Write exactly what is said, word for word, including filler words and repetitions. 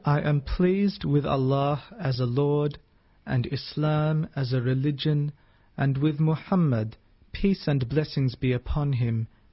I am pleased with Allah as a Lord, and Islam as a religion, and with Muhammad, peace and blessings be upon him,